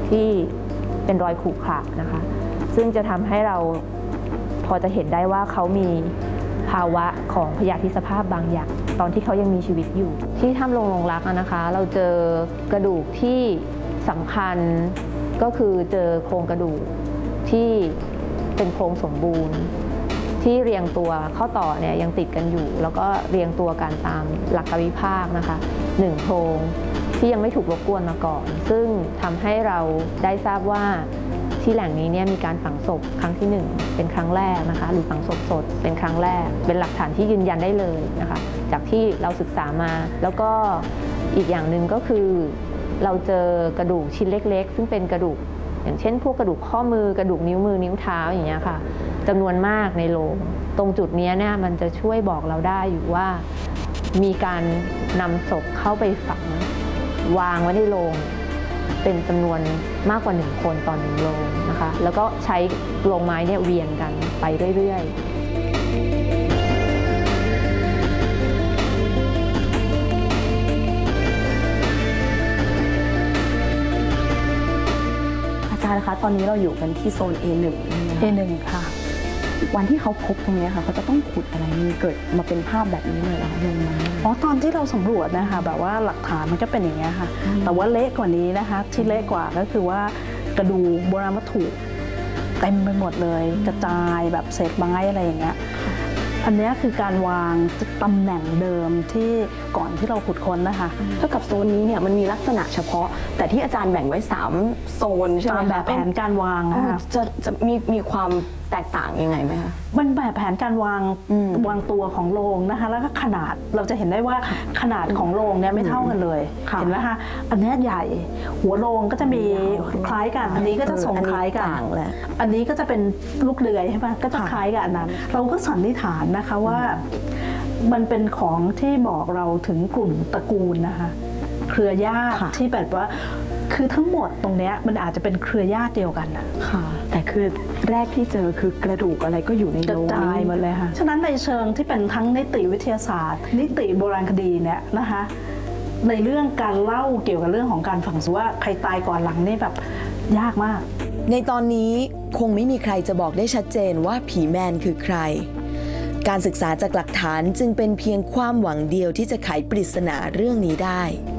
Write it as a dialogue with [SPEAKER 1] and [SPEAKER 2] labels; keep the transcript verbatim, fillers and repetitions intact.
[SPEAKER 1] ที่เป็นรอยขรุขระนะคะซึ่งจะทำให้เราพอจะเห็นได้ว่าเขามีภาวะของพยาธิสภาพบางอย่างตอนที่เขายังมีชีวิตอยู่ที่ถ้ำโลงโลงรักนะคะเราเจอกระดูกที่สำคัญก็คือเจอโครงกระดูกที่เป็นโครงสมบูรณ์ที่เรียงตัวข้อต่อเนี่ยยังติดกันอยู่แล้วก็เรียงตัวกันตามหลักกวิภาคนะคะหนึ่งโครงที่ยังไม่ถูกรบกวนมาก่อนซึ่งทำให้เราได้ทราบว่าที่แหล่งนี้เนี่ยมีการฝังศพครั้งที่หนึ่งเป็นครั้งแรกนะคะหรือฝังศพสดเป็นครั้งแรกเป็นหลักฐานที่ยืนยันได้เลยนะคะจากที่เราศึกษามาแล้วก็อีกอย่างหนึ่งก็คือเราเจอกระดูกชิ้นเล็กๆซึ่งเป็นกระดูกอย่างเช่นพวกกระดูกข้อมือกระดูกนิ้วมือนิ้วเท้าอย่างเงี้ยค่ะจำนวนมากในโลงตรงจุดนี้เนี่ยมันจะช่วยบอกเราได้อยู่ว่ามีการนำศพเข้าไปฝังวางไว้ในโลงเป็นจำนวนมากกว่าหนึ่งคนต่อหนึ่งโลงนะคะแล้วก็ใช้โลงไม้เนี่ยเวียนกันไปเรื่อยๆ
[SPEAKER 2] อาจารย์คะตอนนี้เราอยู่กันที่โซน เอ หนึ่ง
[SPEAKER 3] เอ หนึ่ง ค่ะ
[SPEAKER 2] วันที่เขาพบตรงนี้ค่ะเขาจะต้องขุดอะไรมีเกิดมาเป็นภาพแบบนี้เลยเหรอลงมา
[SPEAKER 3] อ๋อตอนที่เราสำรวจนะคะแบบว่าหลักฐานมันก็เป็นอย่างนี้ค่ะแต่ว่าเละกว่านี้นะคะที่เละกว่าก็คือว่ากระดูกโบราณวัตถุเต็มไปหมดเลยกระจายแบบเศษไม้อะไรอย่างเงี้ยอันนี้คือการวางตำแหน่งเดิมที่ก่อนที่เราขุดค้นนะคะ
[SPEAKER 2] เท่ากับโซนนี้เนี่ยมันมีลักษณะเฉพาะแต่ที่อาจารย์แบ่งไว้สามโซนใช่ไหมคะ
[SPEAKER 3] แบบแผนการวางนะคะ
[SPEAKER 2] จะจะมีมีความแตกต่างยังไงไหมคะ
[SPEAKER 3] มันแบบแผนการวางวางตัวของโรงนะคะแล้วก็ขนาดเราจะเห็นได้ว่าขนาดของโรงเนี่ยไม่เท่ากันเลยเห็นไหมคะอันนี้ใหญ่หัวโรงก็จะมีคล้ายกันอันนี้ก็จะทรงคล้ายกันอันนี้ก็จะเป็นลูกเดือยใช่ไหมก็จะคล้ายกับอันนั้นเราก็สันนิษฐานนะคะว่ามันเป็นของที่บอกเราถึงกลุ่มตระกูลนะคะเครือญาติที่แบบว่าคือทั้งหมดตรงนี้มันอาจจะเป็นเครือญาติเดียวกันนะ
[SPEAKER 2] ค่ะแต่คือแรกที่เจอคือกระดูกอะไรก็อยู่ในโลง
[SPEAKER 3] กระจายหมดเลยค่ะฉะนั้นในเชิงที่เป็นทั้งนิติวิทยาศาสตร์นิติโบราณคดีเนี่ยนะคะในเรื่องการเล่าเกี่ยวกับเรื่องของการฝังศพว่าใครตายก่อนหลังนี่แบบยากมาก
[SPEAKER 4] ในตอนนี้คงไม่มีใครจะบอกได้ชัดเจนว่าผีแมนคือใครการศึกษาจากหลักฐานจึงเป็นเพียงความหวังเดียวที่จะไขปริศนาเรื่องนี้ได้